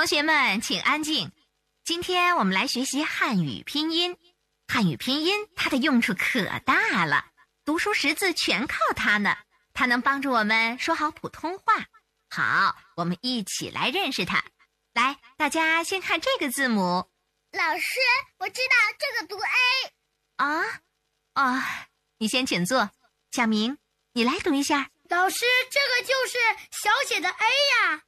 同学们请安静，今天我们来学习汉语拼音。汉语拼音它的用处可大了，读书识字全靠它呢，它能帮助我们说好普通话。好，我们一起来认识它。来，大家先看这个字母。 老师，我知道这个读 A。 你先请坐。小明，你来读一下。 老师，这个就是小写的 A 呀。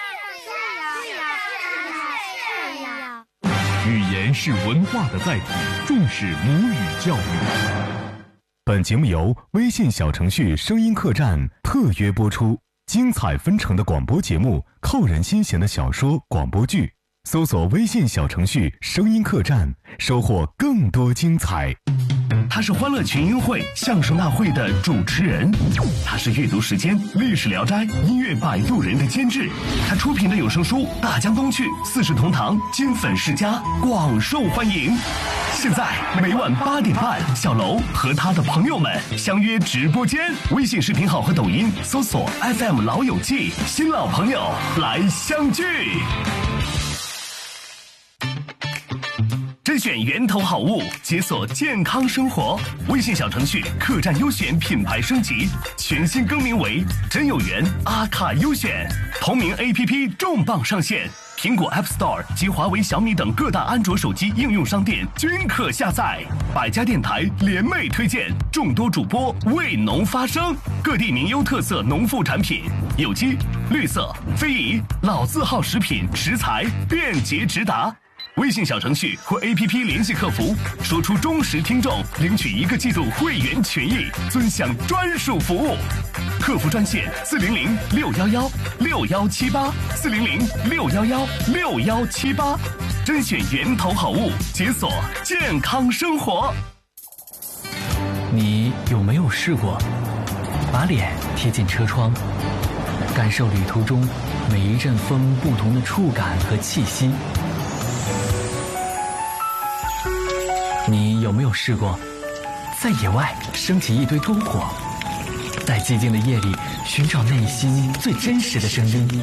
对呀。 语言是文化的载体，重视母语教育。本节目由微信小程序声音客栈特约播出，精彩纷呈的广播节目，扣人心弦的小说广播剧，搜索微信小程序声音客栈，收获更多精彩。 他是欢乐群英会相声大会的主持人，他是阅读时间历史聊斋音乐摆渡人的监制，他出品的有声书大江东去四世同堂金粉世家广受欢迎。现在每晚8点半，小楼和他的朋友们相约直播间，微信视频号和抖音搜索 FM 老友记，新老朋友来相聚。甄选源头好物，解锁健康生活。微信小程序客栈优选品牌升级，全新更名为真有缘阿卡优选。同名 APP 重磅上线，苹果 App Store 及华为、小米等各大安卓手机应用商店均可下载。百家电台联袂推荐，众多主播为农发声。各地名优特色农副产品，有机、绿色、非遗、老字号食品食材便捷直达。微信小程序或 APP 联系客服，说出忠实听众，领取1个季度会员权益，尊享专属服务。客服专线400-611-6178，400-611-6178，甄选源头好物，解锁健康生活。 你有没有试过把脸贴近车窗，感受旅途中每一阵风不同的触感和气息？你有没有试过在野外升起一堆篝火，在寂静的夜里寻找内心最真实的声音？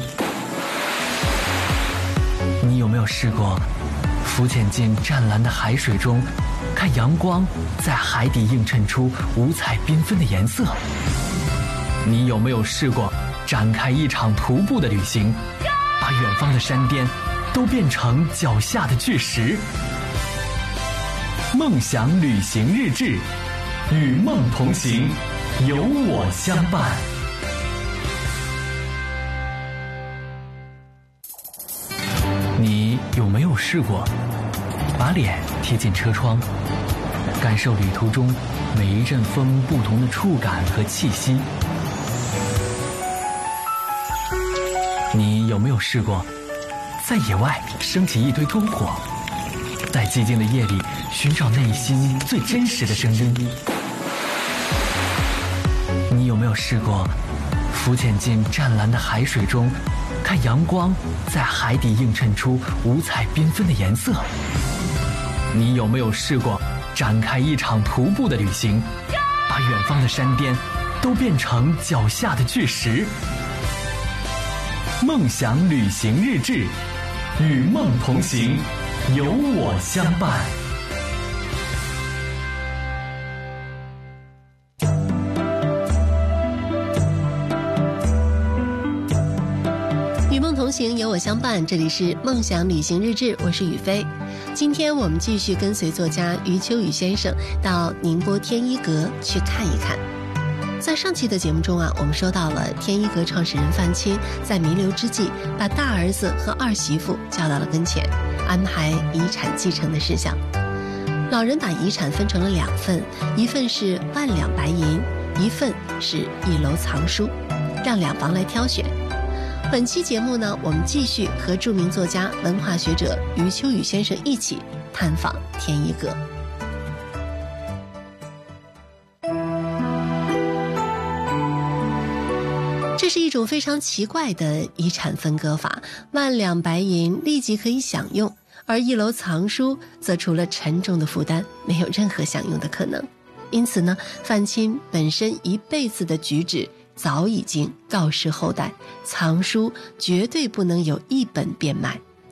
你有没有试过浮潜进湛蓝的海水中，看阳光在海底映衬出五彩缤纷的颜色？你有没有试过展开一场徒步的旅行，把远方的山巅都变成脚下的巨石？梦想旅行日志，与梦同行，有我相伴。你有没有试过把脸贴近车窗，感受旅途中每一阵风不同的触感和气息？你有没有试过在野外升起一堆篝火，在寂静的夜里寻找内心最真实的声音？你有没有试过浮潜进湛蓝的海水中，看阳光在海底映衬出五彩缤纷的颜色？你有没有试过展开一场徒步的旅行，把远方的山巅都变成脚下的巨石？梦想旅行日志，与梦同行，有我相伴。 与梦同行，有我相伴。这里是梦想旅行日志，我是雨飞。今天我们继续跟随作家余秋雨先生到宁波天一阁去看一看。在上期的节目中我们说到了天一阁创始人范钦在弥留之际，把大儿子和二媳妇叫到了跟前，安排遗产继承的事项。老人把遗产分成了2份，一份是1万两白银，一份是1楼藏书，让两房来挑选。本期节目呢，我们继续和著名作家、文化学者余秋雨先生一起探访天一阁。这是一种非常奇怪的遗产分割法，1万两白银立即可以享用，而1楼藏书则除了沉重的负担，没有任何享用的可能。因此呢，范钦本身一辈子的举止早已经告示后代，藏书绝对不能有一本变卖。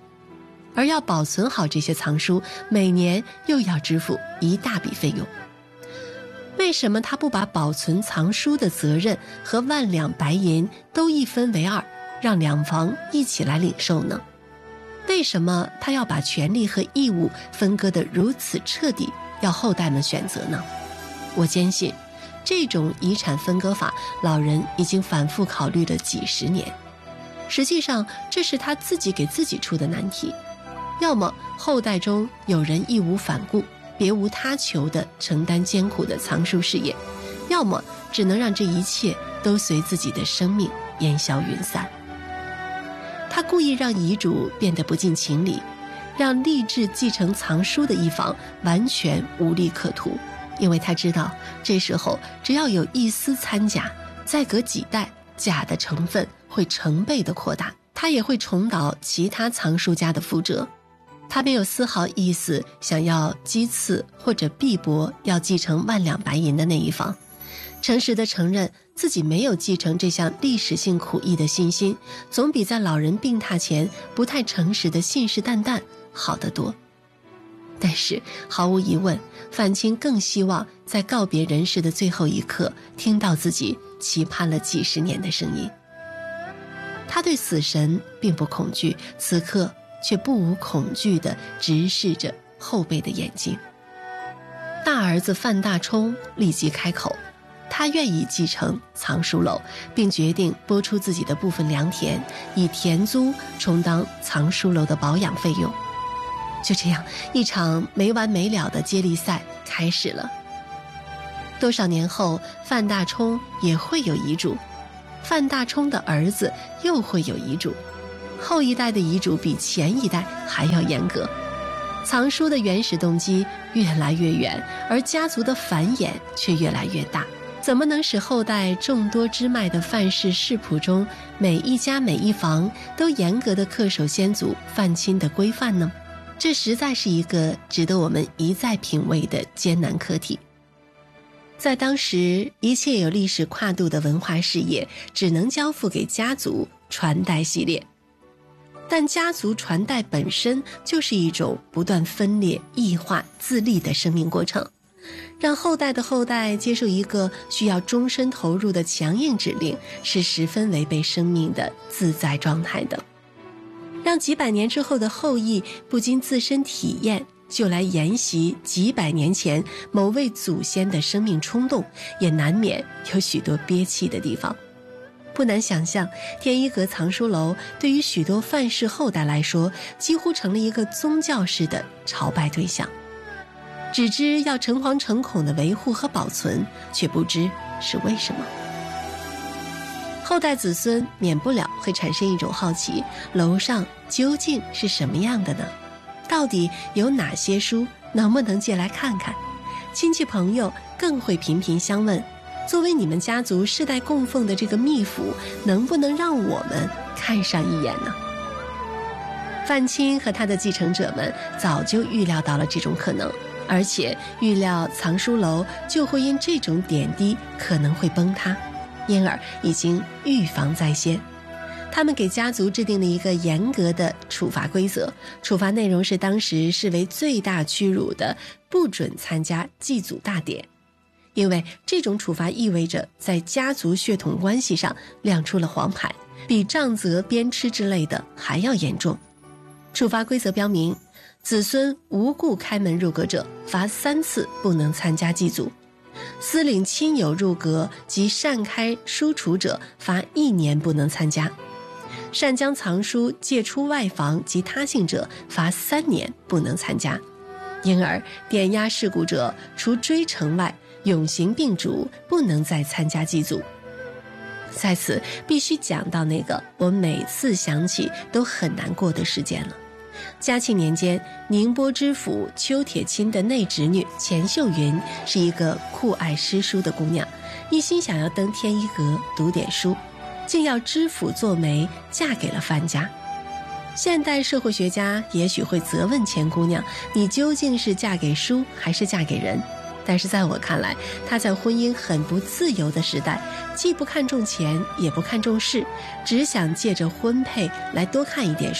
而要保存好这些藏书，每年又要支付一大笔费用。为什么他不把保存藏书的责任和万两白银都一分为二，让两房一起来领受呢？为什么他要把权利和义务分割得如此彻底，要后代们选择呢？我坚信，这种遗产分割法，老人已经反复考虑了几十年。实际上，这是他自己给自己出的难题。要么后代中有人义无反顾，别无他求地承担艰苦的藏书事业，要么只能让这一切都随自己的生命烟消云散。他故意让遗嘱变得不近情理，让立志继承藏书的一方完全无利可图，因为他知道这时候只要有一丝掺假，再隔几代，假的成分会成倍的扩大，他也会重蹈其他藏书家的覆辙。他没有丝毫意思想要讥刺或者鄙薄要继承万两白银的那一方，诚实地承认自己没有继承这项历史性苦役的信心，总比在老人病榻前不太诚实的信誓旦旦好得多。但是毫无疑问，范钦更希望在告别人世的最后一刻，听到自己期盼了几十年的声音。他对死神并不恐惧，此刻却不无恐惧地直视着后辈的眼睛。大儿子范大冲立即开口，他愿意继承藏书楼，并决定拨出自己的部分良田，以田租充当藏书楼的保养费用。就这样，一场没完没了的接力赛开始了。多少年后，范大冲也会有遗嘱，范大冲的儿子又会有遗嘱，后一代的遗嘱比前一代还要严格。藏书的原始动机越来越远，而家族的繁衍却越来越大，怎么能使后代众多支脉的范氏世谱中，每一家每一房都严格地恪守先祖范钦的规范呢？这实在是一个值得我们一再品味的艰难课题。在当时，一切有历史跨度的文化事业只能交付给家族传代系列，但家族传代本身就是一种不断分裂、异化、自立的生命过程，让后代的后代接受一个需要终身投入的强硬指令，是十分违背生命的自在状态的。让几百年之后的后裔不经自身体验就来沿袭几百年前某位祖先的生命冲动，也难免有许多憋气的地方。不难想象，天一阁藏书楼对于许多范氏后代来说，几乎成了一个宗教式的朝拜对象，只知要诚惶诚恐的维护和保存，却不知是为什么。后代子孙免不了会产生一种好奇，楼上究竟是什么样的呢？到底有哪些书，能不能借来看看？亲戚朋友更会频频相问，作为你们家族世代供奉的这个秘符，能不能让我们看上一眼呢？范钦和他的继承者们早就预料到了这种可能，而且预料藏书楼就会因这种点滴可能会崩塌，因而已经预防在先。他们给家族制定了一个严格的处罚规则，处罚内容是当时视为最大屈辱的，不准参加祭祖大典。因为这种处罚意味着在家族血统关系上亮出了黄牌，比杖责、鞭笞之类的还要严重。处罚规则标明，子孙无故开门入阁者，罚3次不能参加祭祖；私领亲友入阁及擅开书橱者，罚1年不能参加；擅将藏书借出外房及他姓者，罚3年不能参加。因而典押事故者，除追惩外，永刑并主，不能再参加祭祖。在此必须讲到那个我每次想起都很难过的事件了。嘉庆年间，宁波知府邱铁钦的内侄女钱秀云是一个酷爱诗书的姑娘，一心想要登天一阁读点书，竟要知府做媒嫁给了范家。现代社会学家也许会责问钱姑娘，你究竟是嫁给书还是嫁给人？但是在我看来，她在婚姻很不自由的时代，既不看重钱，也不看重势，只想借着婚配来多看一点书，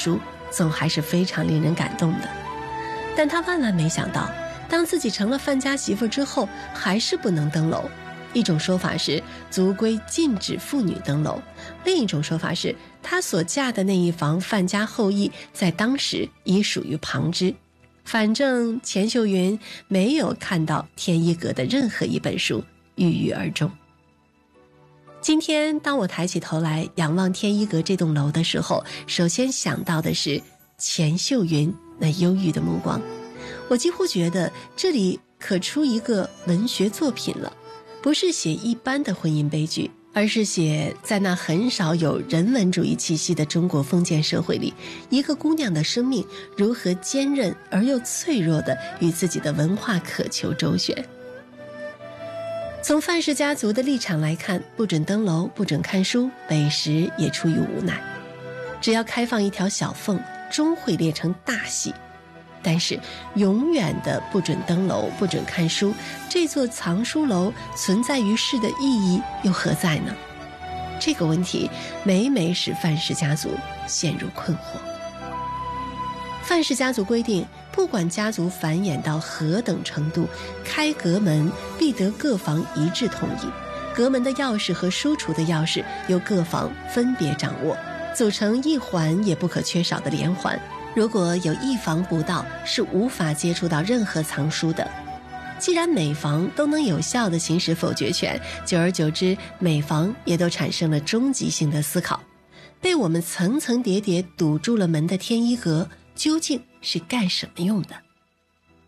总还是非常令人感动的。但他万万没想到，当自己成了范家媳妇之后，还是不能登楼。一种说法是族规禁止妇女登楼，另一种说法是她所嫁的那一房范家后裔在当时已属于旁支。反正钱秀云没有看到天一阁的任何一本书，郁郁而终。今天当我抬起头来仰望天一阁这栋楼的时候，首先想到的是钱秀云那忧郁的目光。我几乎觉得这里可出一个文学作品了，不是写一般的婚姻悲剧，而是写在那很少有人文主义气息的中国封建社会里，一个姑娘的生命如何坚韧而又脆弱地与自己的文化渴求周旋。从范氏家族的立场来看，不准登楼，不准看书，委实也出于无奈。只要开放一条小缝，终会裂成大隙。但是永远的不准登楼，不准看书，这座藏书楼存在于世的意义又何在呢？这个问题每每使范氏家族陷入困惑。范氏家族规定，不管家族繁衍到何等程度，开阁门必得各房一致同意，阁门的钥匙和书橱的钥匙由各房分别掌握，组成一环也不可缺少的连环。如果有一房不到，是无法接触到任何藏书的。既然每房都能有效地行使否决权，久而久之，每房也都产生了终极性的思考：被我们层层叠叠堵住了门的天一阁究竟是干什么用的？